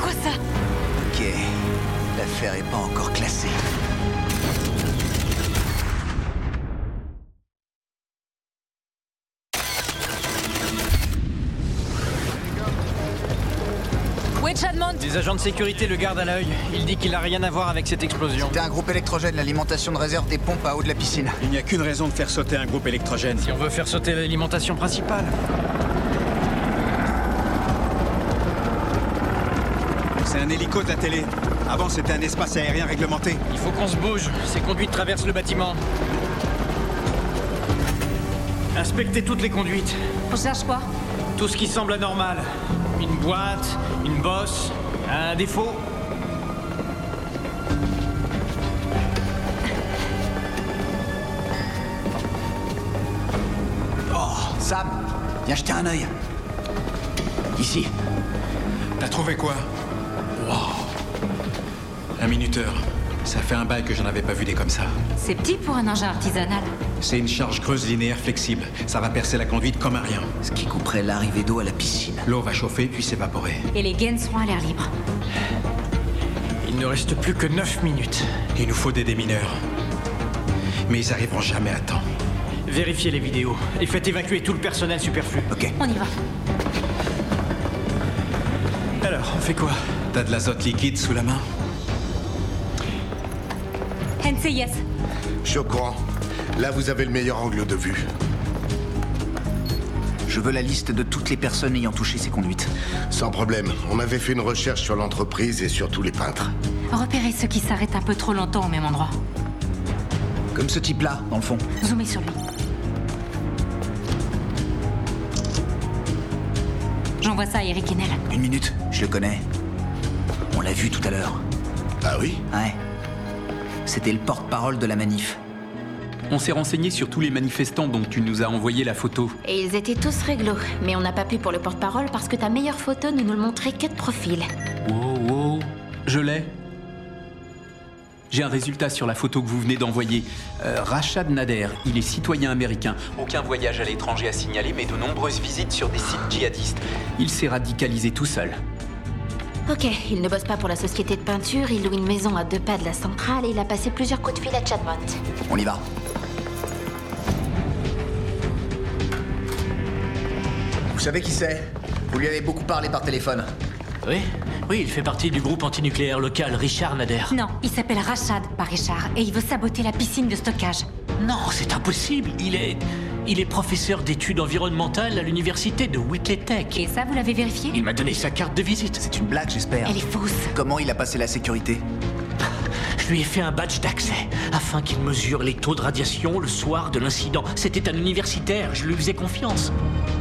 quoi ça? Ok, l'affaire est pas encore classée. Wedge Admont. Les agents de sécurité le gardent à l'œil. Il dit qu'il n'a rien à voir avec cette explosion. C'était un groupe électrogène, l'alimentation de réserve des pompes à eau de la piscine. Il n'y a qu'une raison de faire sauter un groupe électrogène. Si on veut faire sauter l'alimentation principale. C'est un hélico de la télé. Avant, c'était un espace aérien réglementé. Il faut qu'on se bouge. Ces conduites traversent le bâtiment. Inspectez toutes les conduites. On cherche quoi? Tout ce qui semble anormal. Une boîte, une bosse, un défaut. Oh, Sam, viens jeter un œil. Ici. T'as trouvé quoi? Wow. Un minuteur. Ça fait un bail que j'en avais pas vu des comme ça. C'est petit pour un engin artisanal. C'est une charge creuse linéaire flexible. Ça va percer la conduite comme un rien. Ce qui couperait l'arrivée d'eau à la piscine. L'eau va chauffer puis s'évaporer. Et les gaines seront à l'air libre. Il ne reste plus que 9 minutes. Il nous faut des démineurs. Mais ils arriveront jamais à temps. Vérifiez les vidéos et faites évacuer tout le personnel superflu. Ok. On y va. Alors, on fait quoi? T'as de l'azote liquide sous la main? NCIS. Je suis au courant. Là, vous avez le meilleur angle de vue. Je veux la liste de toutes les personnes ayant touché ces conduites. Sans problème. On avait fait une recherche sur l'entreprise et sur tous les peintres. Repérez ceux qui s'arrêtent un peu trop longtemps au même endroit. Comme ce type-là, dans le fond. Zoomez sur lui. J'envoie ça à Eric Enel. Une minute, je le connais. On l'a vu tout à l'heure. Ah oui? Ouais. C'était le porte-parole de la manif. On s'est renseigné sur tous les manifestants dont tu nous as envoyé la photo. Et ils étaient tous réglo. Mais on n'a pas pu pour le porte-parole parce que ta meilleure photo ne nous le montrait que de profil. Wow. Je l'ai. J'ai un résultat sur la photo que vous venez d'envoyer. Rachad Nader, il est citoyen américain. Aucun voyage à l'étranger à signaler, mais de nombreuses visites sur des sites djihadistes. Il s'est radicalisé tout seul. Ok, il ne bosse pas pour la société de peinture, il loue une maison à 2 pas de la centrale et il a passé plusieurs coups de fil à Chadmont. On y va. Vous savez qui c'est? Vous lui avez beaucoup parlé par téléphone. Oui, il fait partie du groupe antinucléaire local Richard Nader. Non, il s'appelle Rachad, pas Richard, et il veut saboter la piscine de stockage. Non, c'est impossible. Il est professeur d'études environnementales à l'université de Whitley Tech. Et ça, vous l'avez vérifié? Il m'a donné sa carte de visite. C'est une blague, j'espère. Elle est fausse. Comment il a passé la sécurité? Je lui ai fait un badge d'accès afin qu'il mesure les taux de radiation le soir de l'incident. C'était un universitaire, je lui faisais confiance.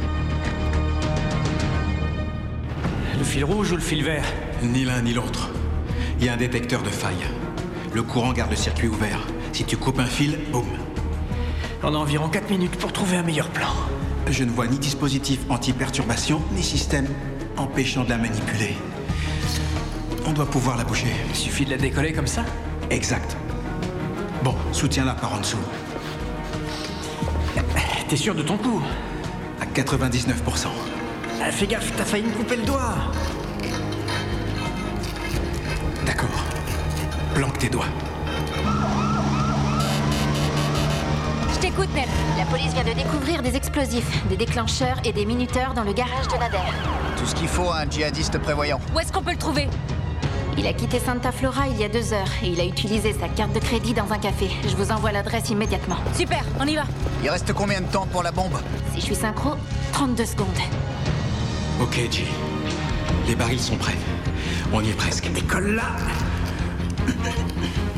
Le fil rouge ou le fil vert? Ni l'un ni l'autre. Il y a un détecteur de faille. Le courant garde le circuit ouvert. Si tu coupes un fil, boum. On a environ 4 minutes pour trouver un meilleur plan. Je ne vois ni dispositif anti-perturbation, ni système empêchant de la manipuler. On doit pouvoir la bouger. Il suffit de la décoller comme ça? Exact. Bon, soutiens-la par en dessous. T'es sûr de ton coup? À 99%. Ah, fais gaffe, t'as failli me couper le doigt. D'accord. Planque tes doigts. Je t'écoute, Ned. La police vient de découvrir des explosifs, des déclencheurs et des minuteurs dans le garage de Nader. Tout ce qu'il faut à un djihadiste prévoyant. Où est-ce qu'on peut le trouver? Il a quitté Santa Flora il y a 2 heures et il a utilisé sa carte de crédit dans un café. Je vous envoie l'adresse immédiatement. Super, on y va. Il reste combien de temps pour la bombe? Si je suis synchro, 32 secondes. Ok, G. Les barils sont prêts. On y est presque. Décolle là.